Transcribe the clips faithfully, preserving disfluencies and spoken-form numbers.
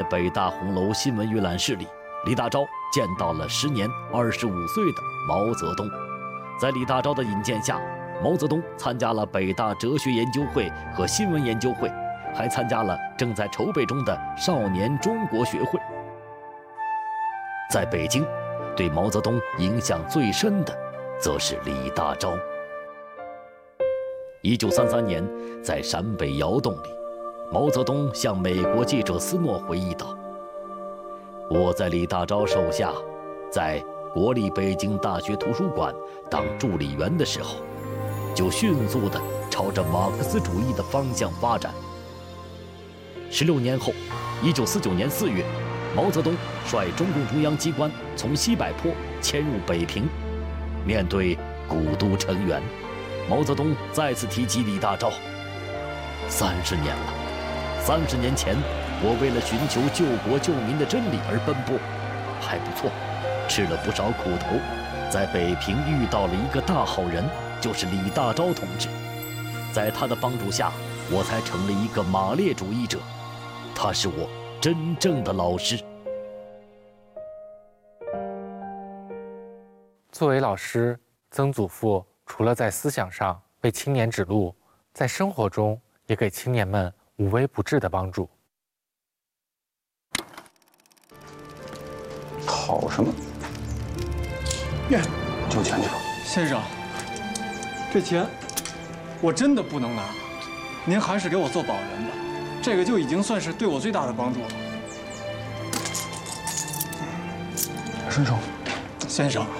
北大红楼新闻阅览室里，李大钊见到了时年二十五岁的毛泽东。在李大钊的引荐下，毛泽东参加了北大哲学研究会和新闻研究会，还参加了正在筹备中的少年中国学会。在北京，对毛泽东影响最深的则是李大钊。一九三三年，在陕北窑洞里，毛泽东向美国记者斯诺回忆道：“我在李大钊手下，在国立北京大学图书馆当助理员的时候，就迅速地朝着马克思主义的方向发展。”十六年后，一九四九年四月，毛泽东率中共中央机关从西柏坡迁入北平。面对古都成员，毛泽东再次提及李大钊：“三十年了，三十年前，我为了寻求救国救民的真理而奔波，还不错，吃了不少苦头，在北平遇到了一个大好人，就是李大钊同志。在他的帮助下，我才成了一个马列主义者。他是我真正的老师。” 作为老师，曾祖父除了在思想上为青年指路，在生活中也给青年们无微不至的帮助。 讨什么？ 耶， 交钱去吧。 先生，这钱我真的不能拿，您还是给我做保人吧，这个就已经算是对我最大的帮助了。 伸手。 先生，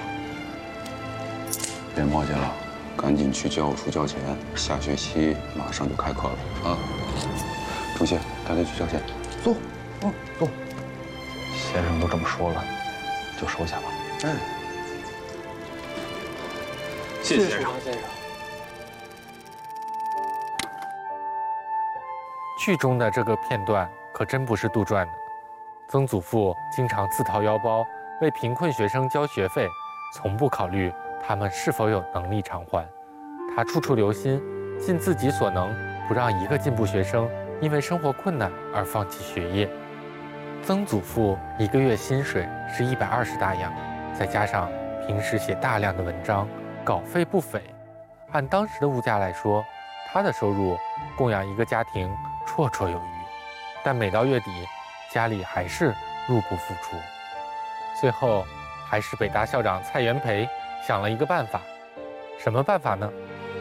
别磨叽了，赶紧去教务处交钱，下学期马上就开课了啊！主席，大家去交钱。 走，嗯，走。先生都这么说了，就收下吧。 哎， 谢谢先生。先生。 剧中的这个片段可真不是杜撰的。曾祖父经常自掏腰包为贫困学生交学费，从不考虑他们是否有能力偿还。他处处留心，尽自己所能，不让一个进步学生因为生活困难而放弃学业。曾祖父一个月薪水是一百二十大洋，再加上平时写大量的文章，稿费不菲。按当时的物价来说，他的收入供养一个家庭绰绰有余。但每到月底，家里还是入不敷出。最后，还是北大校长蔡元培想了一个办法。什么办法呢？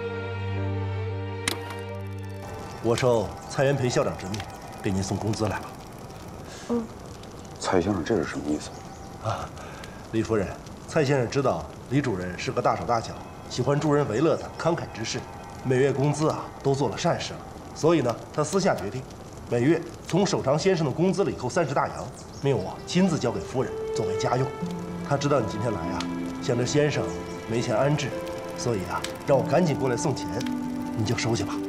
我受蔡元培校长之命，给您送工资来了。 嗯，蔡先生这是什么意思？ 啊，李夫人，蔡先生知道李主任是个大手大脚、喜欢助人为乐的慷慨之士，每月工资啊都做了善事了，所以呢，他私下决定，每月从守常先生的工资里扣三十大洋，命我亲自交给夫人作为家用。他知道你今天来啊，想着先生没钱安置，所以啊，让我赶紧过来送钱，你就收下吧。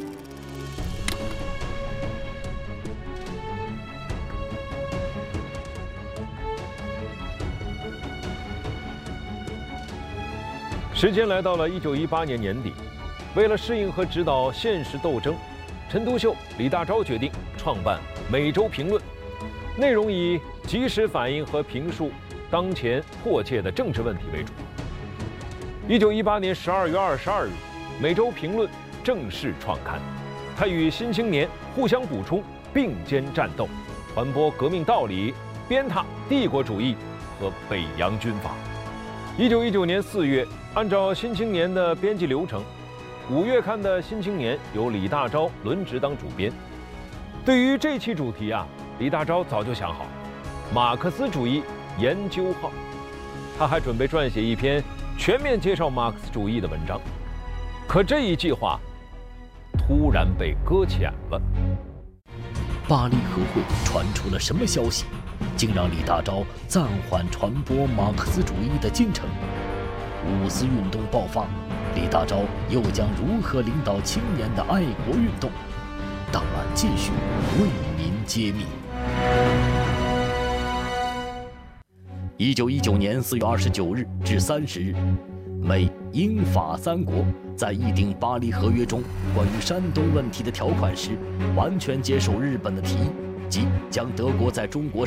时间来到了一九一八年年底，为了适应和指导现实斗争，陈独秀、李大钊决定创办《每周评论》，内容以及时反映和评述当前迫切的政治问题为主。一九一八年十二月二十二日，《每周评论》正式创刊，它与《新青年》互相补充，并肩战斗，传播革命道理，鞭挞帝国主义和北洋军阀。一九一九年四月，按照《新青年》的编辑流程，五月刊的《新青年》由李大钊轮值当主编。对于这期主题啊，李大钊早就想好了，马克思主义研究号。他还准备撰写一篇全面介绍马克思主义的文章，可这一计划突然被搁浅了。 巴黎和会传出了什么消息，竟让李大钊暂缓传播马克思主义的进程？五四运动爆发，李大钊又将如何领导青年的爱国运动？档案继续为您揭秘。一九一九年四月二十九日至三十日，美、英、法三国在议定巴黎合约中关于山东问题的条款时，完全接受日本的提议，即将德国在中国